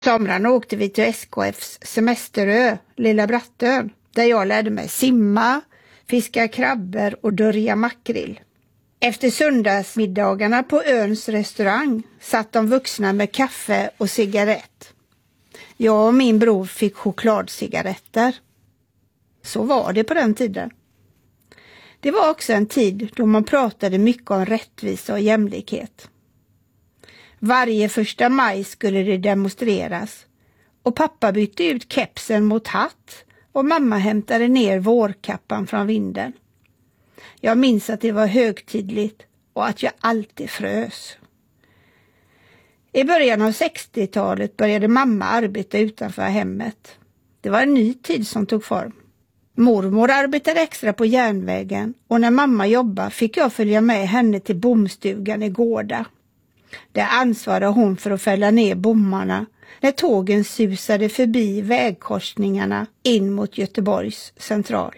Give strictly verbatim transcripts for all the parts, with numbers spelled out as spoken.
Somrarna åkte vi till S K F:s semesterö, Lilla Brattön, där jag lärde mig simma, fiska krabbor och dörja makrill. Efter söndagsmiddagarna på öns restaurang satt de vuxna med kaffe och cigarett. Jag och min bror fick chokladcigaretter. Så var det på den tiden. Det var också en tid då man pratade mycket om rättvisa och jämlikhet. Varje första maj skulle det demonstreras och pappa bytte ut kepsen mot hatt och mamma hämtade ner vårkappan från vinden. Jag minns att det var högtidligt och att jag alltid frös. I början av sextiotalet började mamma arbeta utanför hemmet. Det var en ny tid som tog form. Mormor arbetade extra på järnvägen och när mamma jobbade fick jag följa med henne till bomstugan i Gårda. Där ansvarade hon för att fälla ner bommarna när tågen susade förbi vägkorsningarna in mot Göteborgs central.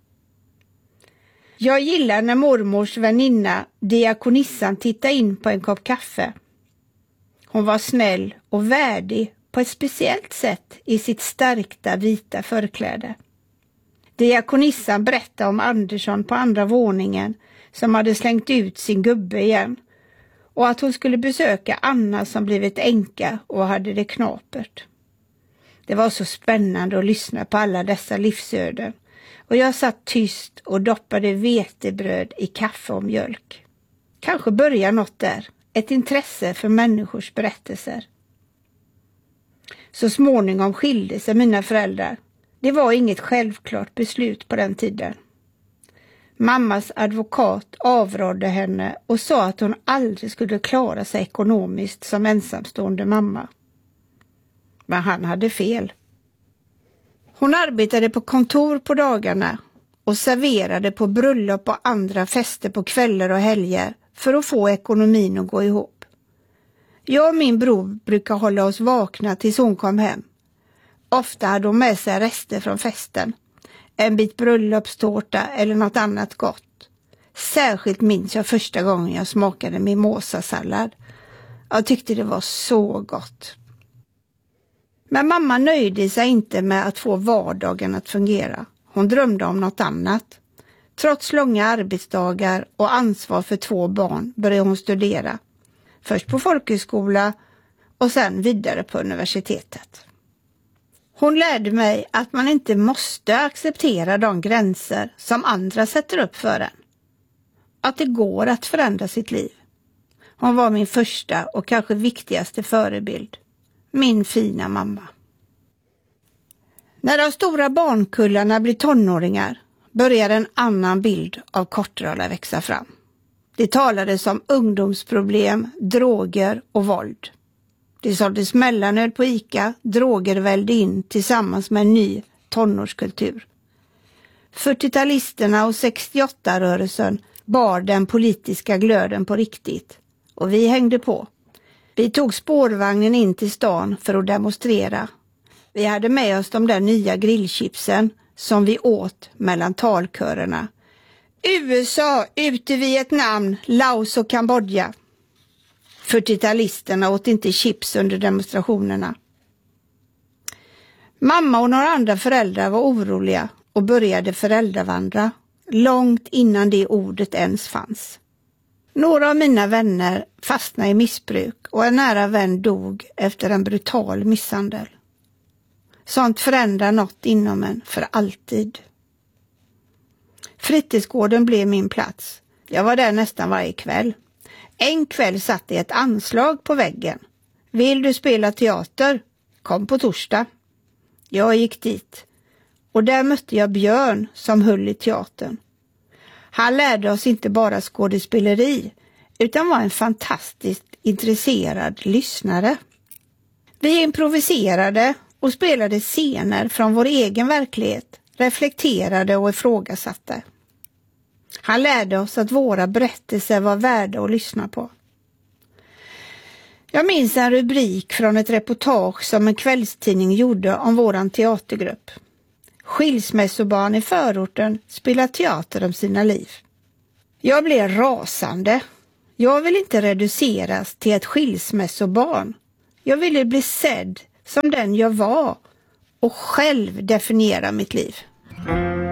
Jag gillar när mormors väninna, diakonissan, tittade in på en kopp kaffe. Hon var snäll och värdig på ett speciellt sätt i sitt stärkta vita förkläde. Diakonissan berättade om Andersson på andra våningen som hade slängt ut sin gubbe igen och att hon skulle besöka Anna som blivit änka och hade det knapert. Det var så spännande att lyssna på alla dessa livsöden och jag satt tyst och doppade vetebröd i kaffe och mjölk. Kanske börjar något där, ett intresse för människors berättelser. Så småningom skilde sig mina föräldrar. Det var inget självklart beslut på den tiden. Mammas advokat avrådde henne och sa att hon aldrig skulle klara sig ekonomiskt som ensamstående mamma. Men han hade fel. Hon arbetade på kontor på dagarna och serverade på bröllop och andra fester på kvällar och helger för att få ekonomin att gå ihop. Jag och min bror brukar hålla oss vakna tills hon kom hem. Ofta hade hon med sig rester från festen. En bit bröllopstårta eller något annat gott. Särskilt minns jag första gången jag smakade mimosasallad. Jag tyckte det var så gott. Men mamma nöjde sig inte med att få vardagen att fungera. Hon drömde om något annat. Trots långa arbetsdagar och ansvar för två barn började hon studera. Först på folkhögskola och sen vidare på universitetet. Hon lärde mig att man inte måste acceptera de gränser som andra sätter upp för en. Att det går att förändra sitt liv. Hon var min första och kanske viktigaste förebild. Min fina mamma. När de stora barnkullarna blir tonåringar börjar en annan bild av Kortrala växa fram. Det talades om ungdomsproblem, droger och våld. Det såldes mellanöl på Ica, droger välde in tillsammans med en ny tonårskultur. fyrtiotalisterna och sextioåtta-rörelsen bar den politiska glöden på riktigt. Och vi hängde på. Vi tog spårvagnen in till stan för att demonstrera. Vi hade med oss de där nya grillchipsen som vi åt mellan talkörerna. U S A, ut i Vietnam, Laos och Kambodja. fyrtiotalisterna åt inte chips under demonstrationerna. Mamma och några andra föräldrar var oroliga och började föräldravandra långt innan det ordet ens fanns. Några av mina vänner fastnade i missbruk och en nära vän dog efter en brutal misshandel. Sånt förändrar något inom en för alltid. Fritidsgården blev min plats. Jag var där nästan varje kväll. En kväll satt det ett anslag på väggen. Vill du spela teater? Kom på torsdag. Jag gick dit. Och där mötte jag Björn som höll i teatern. Han lärde oss inte bara skådespeleri utan var en fantastiskt intresserad lyssnare. Vi improviserade och spelade scener från vår egen verklighet, reflekterade och ifrågasatte. Han lärde oss att våra berättelser var värda att lyssna på. Jag minns en rubrik från ett reportage som en kvällstidning gjorde om våran teatergrupp. Skilsmässobarn i förorten spelar teater om sina liv. Jag blev rasande. Jag vill inte reduceras till ett skilsmässobarn. Jag ville bli sedd som den jag var och själv definiera mitt liv.